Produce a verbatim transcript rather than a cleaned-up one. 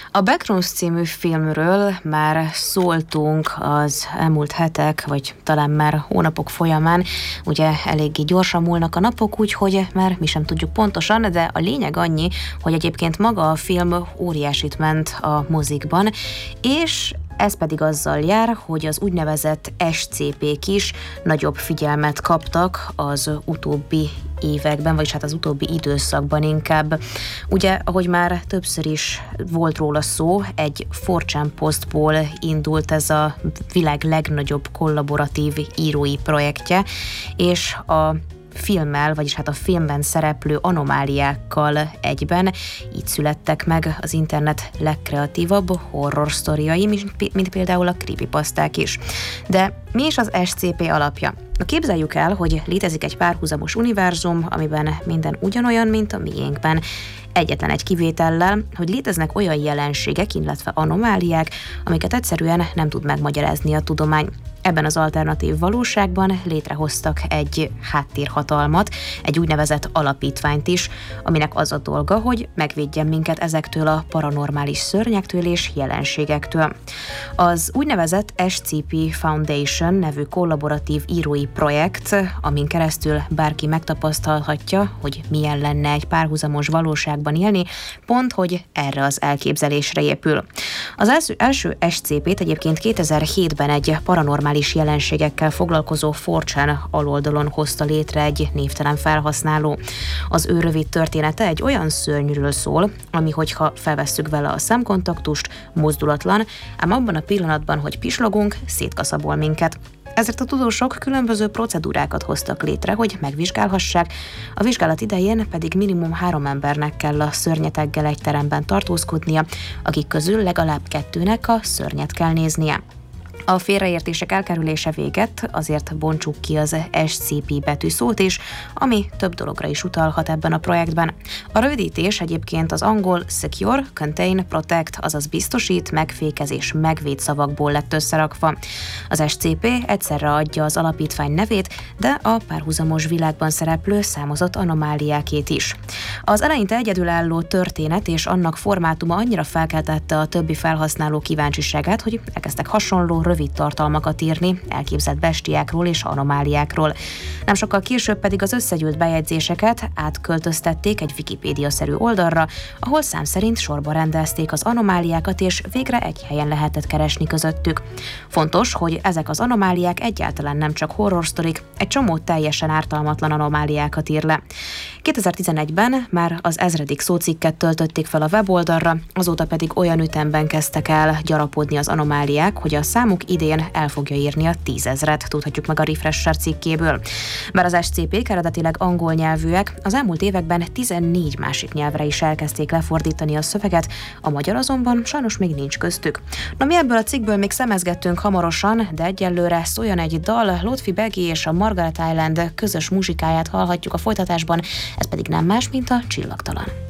A Backrooms című filmről már szóltunk az elmúlt hetek, vagy talán már hónapok folyamán. Ugye eléggé gyorsan múlnak a napok, úgyhogy már mi sem tudjuk pontosan, de a lényeg annyi, hogy egyébként maga a film óriásit ment a mozikban, és ez pedig azzal jár, hogy az úgynevezett es cé pék is nagyobb figyelmet kaptak az utóbbi években, vagyis hát az utóbbi időszakban inkább. Ugye, ahogy már többször is volt róla szó, egy four chan posztból indult ez a világ legnagyobb kollaboratív írói projektje, és a filmmel, vagyis hát a filmben szereplő anomáliákkal egyben így születtek meg az internet legkreatívabb horror sztoriai, mint például a creepypasták is. De mi is az es cé pé alapja? Na, képzeljük el, hogy létezik egy párhuzamos univerzum, amiben minden ugyanolyan, mint a miénkben. Egyetlen egy kivétellel, hogy léteznek olyan jelenségek, illetve anomáliák, amiket egyszerűen nem tud megmagyarázni a tudomány. Ebben az alternatív valóságban létrehoztak egy háttérhatalmat, egy úgynevezett alapítványt is, aminek az a dolga, hogy megvédjen minket ezektől a paranormális szörnyektől és jelenségektől. Az úgynevezett es cé pé Foundation nevű kollaboratív írói projekt, amin keresztül bárki megtapasztalhatja, hogy milyen lenne egy párhuzamos valóságban élni, pont hogy erre az elképzelésre épül. Az első, első es cé pét egyébként kétezer-hétben egy paranormális jelenségekkel foglalkozó four chan aloldalon hozta létre egy névtelen felhasználó. Az ő rövid története egy olyan szörnyről szól, ami, hogyha felvesszük vele a szemkontaktust, mozdulatlan, ám abban a pillanatban, hogy pislogunk, szétkaszabol minket. Ezért a tudósok különböző procedúrákat hoztak létre, hogy megvizsgálhassák, a vizsgálat idején pedig minimum három embernek kell a szörnyeteggel egy teremben tartózkodnia, akik közül legalább kettőnek a szörnyet kell néznie. A félreértések elkerülése véget, azért bontsuk ki az es cé pé betűszót is, ami több dologra is utalhat ebben a projektben. A rövidítés egyébként az angol Secure, Contain, Protect, azaz biztosít, megfékez és megvéd szavakból lett összerakva. Az es cé pé egyszerre adja az alapítvány nevét, de a párhuzamos világban szereplő számozott anomáliákét is. Az eleinte egyedülálló történet és annak formátuma annyira felkeltette a többi felhasználó kíváncsiságát, hogy elkezdtek hasonló rövid tartalmakat írni elképzelt bestiákról és anomáliákról. Nem sokkal később pedig az összegyűlt bejegyzéseket átköltöztették egy Wikipédia-szerű oldalra, ahol szám szerint sorba rendezték az anomáliákat, és végre egy helyen lehetett keresni közöttük. Fontos, hogy ezek az anomáliák egyáltalán nem csak horror sztorik, egy csomó teljesen ártalmatlan anomáliákat ír le. kétezer-tizenegyben már az ezredik szócikket töltötték fel a weboldalra, azóta pedig olyan ütemben kezdtek el gyarapodni az anomáliák, hogy a számuk idén el fogja írni a tízezret, tudhatjuk meg a Refresher cikkéből. Bár az es cé pék eredetileg angol nyelvűek, az elmúlt években tizennégy másik nyelvre is elkezdték lefordítani a szöveget, a magyar azonban sajnos még nincs köztük. Na, mi ebből a cikkből még szemezgettünk hamarosan, de egyelőre szóljon egy dal, Lotfi Begi és a Margaret Island közös muzsikáját hallhatjuk a folytatásban, ez pedig nem más, mint a Csillagtalan.